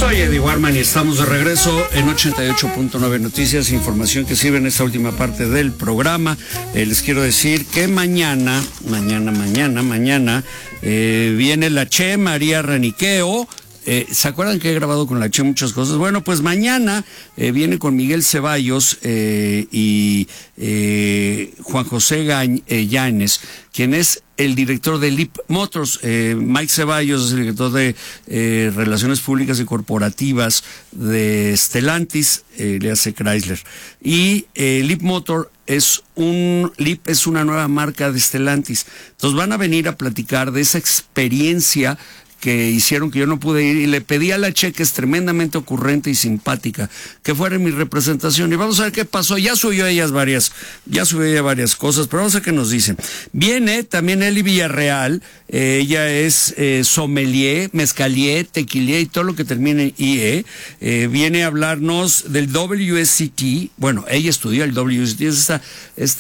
Soy Eddie Warman y estamos de regreso en 88.9 Noticias, información que sirve en esta última parte del programa. Les quiero decir que mañana viene la Che María Raniqueo. ¿Se acuerdan que he grabado con la Che muchas cosas? Bueno, pues mañana viene con Miguel Ceballos y Juan José Yáñez, quien es el director de Leap Motors. Mike Ceballos es el director de Relaciones Públicas y Corporativas de Stellantis, le hace Chrysler. Y Leap Motor Leap es una nueva marca de Stellantis. Entonces van a venir a platicar de esa experiencia que hicieron, que yo no pude ir, y le pedí a la Che, que es tremendamente ocurrente y simpática, que fuera en mi representación, y vamos a ver qué pasó. Ya subió ella varias cosas, pero vamos a ver qué nos dicen. Viene también Eli Villarreal, ella es sommelier, mezcalier, tequilier y todo lo que termine en IE. Viene a hablarnos del WSET. Bueno, ella estudió el WSET, es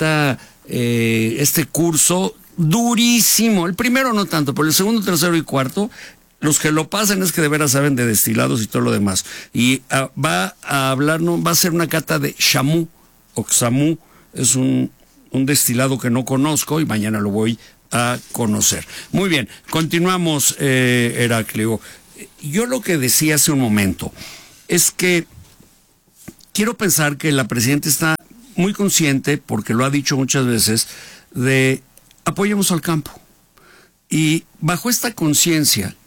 este curso durísimo. El primero no tanto, pero el segundo, tercero y cuarto, los que lo pasan es que de veras saben de destilados y todo lo demás. Y va a hacer una cata de Xamú o Xamú, es un destilado que no conozco y mañana lo voy a conocer. Muy bien, continuamos, Heraclio. Yo lo que decía hace un momento es que quiero pensar que la presidenta está muy consciente, porque lo ha dicho muchas veces, de apoyemos al campo. Y bajo esta conciencia,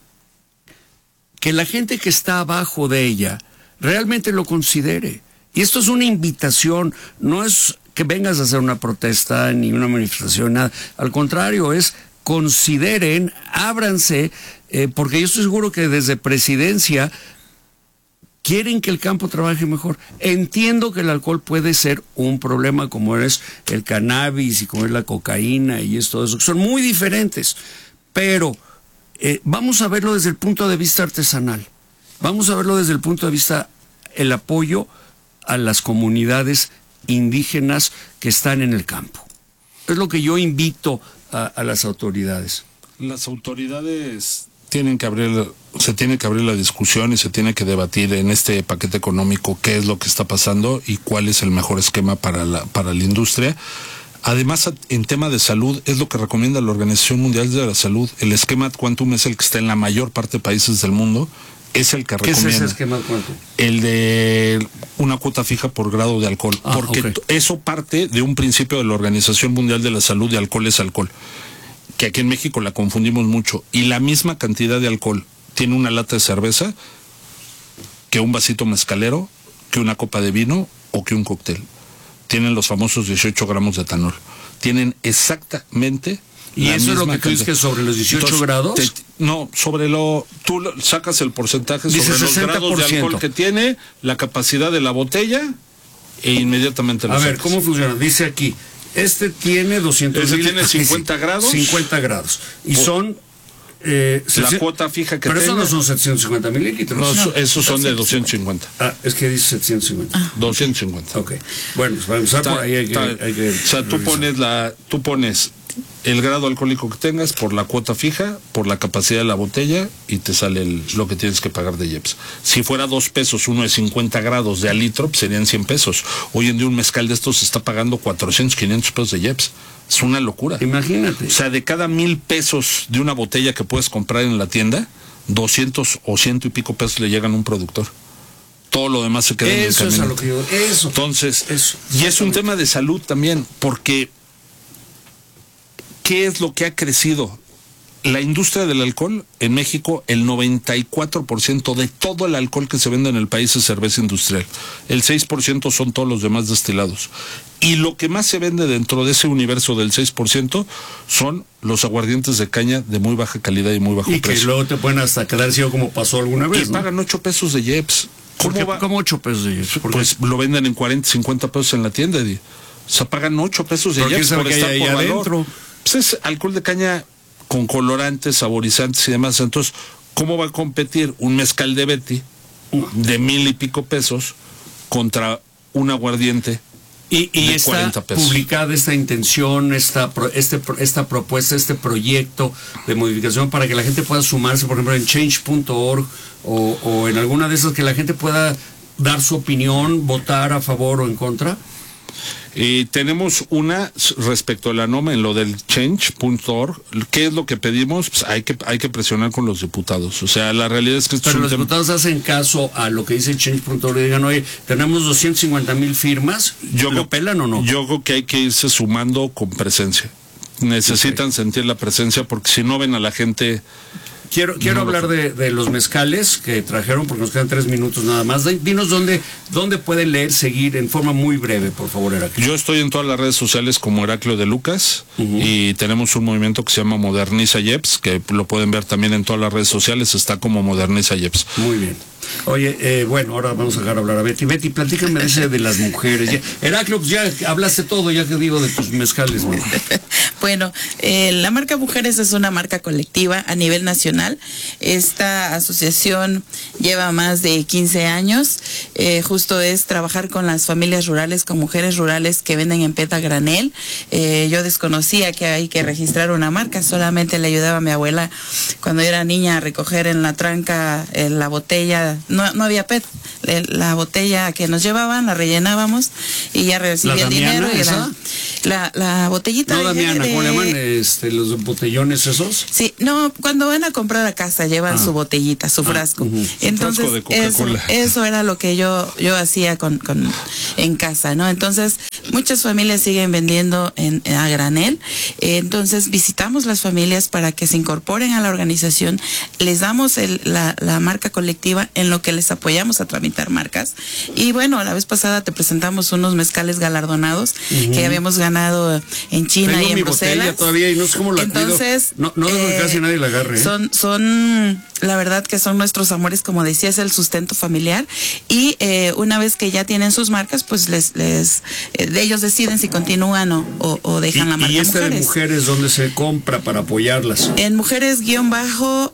que la gente que está abajo de ella realmente lo considere. Y esto es una invitación, no es que vengas a hacer una protesta ni una manifestación, nada. Al contrario, es consideren, ábranse, porque yo estoy seguro que desde presidencia quieren que el campo trabaje mejor. Entiendo que el alcohol puede ser un problema, como es el cannabis y como es la cocaína y es todo eso, que son muy diferentes, pero vamos a verlo desde el punto de vista artesanal, vamos a verlo desde el punto de vista el apoyo a las comunidades indígenas que están en el campo. Es lo que yo invito a las autoridades. Las autoridades se tiene que abrir la discusión y se tiene que debatir en este paquete económico qué es lo que está pasando y cuál es el mejor esquema para la industria. Además, en tema de salud, es lo que recomienda la Organización Mundial de la Salud. El esquema Quantum es el que está en la mayor parte de países del mundo. Es el que recomienda. ¿Qué es ese esquema Quantum? El de una cuota fija por grado de alcohol. Porque okay, eso parte de un principio de la Organización Mundial de la Salud de alcohol es alcohol, que aquí en México la confundimos mucho, y la misma cantidad de alcohol tiene una lata de cerveza que un vasito mezcalero, que una copa de vino o que un cóctel. Tienen los famosos 18 gramos de etanol. Tienen exactamente ¿Y eso es lo que crees que sobre los 18 Entonces, grados? No, tú sacas el porcentaje Dice sobre 60%. los grados de alcohol que tiene, la capacidad de la botella, e inmediatamente lo sacas. A ver, sacas. ¿cómo funciona? Dice aquí, este tiene 200 Ese tiene 50 grados. 50 grados. Y son... la cuota fija que pero tenga. eso no son 750 mililitros. No, esos son de 250. Es que dice 750. 250. Ok. Bueno, pues para empezar por ahí hay que o sea, tú pones el grado alcohólico que tengas por la cuota fija, por la capacidad de la botella, y te sale lo que tienes que pagar de IEPS. Si fuera 2 pesos, uno de 50 grados de al litro, pues serían 100 pesos. Hoy en día un mezcal de estos se está pagando 400, 500 pesos de IEPS. Es una locura. Imagínate. O sea, de cada 1,000 pesos de una botella que puedes comprar en la tienda, 200 o 100 y pico pesos le llegan a un productor. Todo lo demás se queda en el camino. Eso es a lo que yo... Eso. Entonces, y es un tema de salud también, porque ¿qué es lo que ha crecido? La industria del alcohol en México, el 94% de todo el alcohol que se vende en el país es cerveza industrial. El 6% son todos los demás destilados. Y lo que más se vende dentro de ese universo del 6% son los aguardientes de caña de muy baja calidad y muy bajo precio. Y que luego te pueden hasta quedar ciego como pasó alguna vez, y pagan 8 pesos de IEPS. ¿Cómo 8 pesos de IEPS? Pues lo venden en 40, 50 pesos en la tienda, Eddie. O sea, pagan 8 pesos de IEPS por estar por valor. Adentro? Pues es alcohol de caña con colorantes, saborizantes y demás. Entonces, ¿cómo va a competir un mezcal de Betty de 1,000 y pico pesos contra un aguardiente Y está publicada esta intención, esta propuesta, este proyecto de modificación para que la gente pueda sumarse, por ejemplo, en change.org o en alguna de esas, que la gente pueda dar su opinión, votar a favor o en contra. Tenemos una respecto a la norma en lo del change.org. ¿Qué es lo que pedimos? Pues hay que presionar con los diputados. O sea, la realidad es que pero los diputados hacen caso a lo que dice change.org y digan, oye, tenemos 250,000 firmas, ¿lo pelan o no? Yo creo que hay que irse sumando con presencia. Necesitan sentir la presencia, porque si no ven a la gente... Quiero hablar de los mezcales que trajeron, porque nos quedan 3 minutos nada más. Dinos dónde pueden leer, seguir en forma muy breve, por favor, Heraclio. Yo estoy en todas las redes sociales como Heraclio de Lucas, y tenemos un movimiento que se llama Moderniza Yeps, que lo pueden ver también en todas las redes sociales, está como Moderniza Yeps. Muy bien. Oye, bueno, ahora vamos a dejar hablar a Betty. Betty, platícame de las mujeres. Heraclio, pues ya hablaste todo, ya que digo, de tus mezcales. Bueno, la marca Mujeres es una marca colectiva a nivel nacional. Esta asociación lleva más de 15 años. Justo es trabajar con las familias rurales, con mujeres rurales que venden en PET a granel. Yo desconocía que hay que registrar una marca, solamente le ayudaba a mi abuela cuando era niña a recoger en la tranca la botella. No había PET, la botella que nos llevaban la rellenábamos y ya recibía el dinero. Y la botellita. No, Damiana, ¿cómo le llaman los botellones esos? Sí, no, cuando van a comprar a casa llevan su botellita, su frasco. Entonces, frasco de eso era lo que yo hacía en casa, ¿no? Entonces, muchas familias siguen vendiendo a granel. Entonces, visitamos las familias para que se incorporen a la organización. Les damos la marca colectiva, en lo que les apoyamos a tramitar marcas. Y bueno, la vez pasada te presentamos unos mezcales galardonados que habíamos ganado en China. Tengo y en mi Bruselas. Botella todavía y no sé cómo la Entonces, cuido. No dejo que casi nadie la agarre. Son la verdad que son nuestros amores, como decía, es el sustento familiar. Y una vez que ya tienen sus marcas, pues ellos deciden si continúan o dejan la marca. ¿Y de Mujeres dónde se compra para apoyarlas? En Mujeres-Guerrero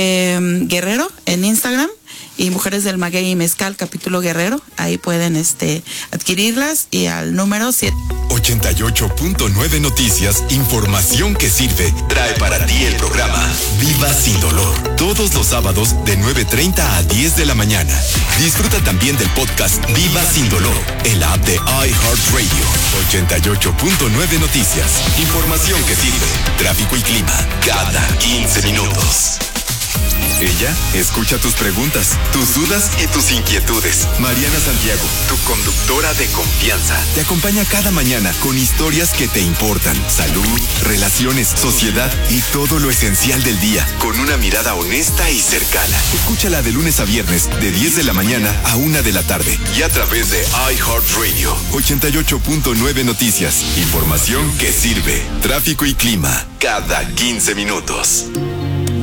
en Instagram, y Mujeres del Maguey y Mezcal capítulo Guerrero, ahí pueden adquirirlas, y al número 88.9 Noticias, información que sirve, trae para ti el programa Viva Sin Dolor, todos los sábados de 9:30 a 10 de la mañana. Disfruta también del podcast Viva Sin Dolor en la app de iHeartRadio. 88.9 Noticias, información que sirve, tráfico y clima cada 15 minutos. Ella escucha tus preguntas, tus dudas y tus inquietudes. Mariana Santiago, tu conductora de confianza, te acompaña cada mañana con historias que te importan. Salud, relaciones, sociedad y todo lo esencial del día, con una mirada honesta y cercana. Escúchala de lunes a viernes, de 10 de la mañana a 1 de la tarde. Y a través de iHeartRadio. 88.9 Noticias, información que sirve. Tráfico y clima cada 15 minutos.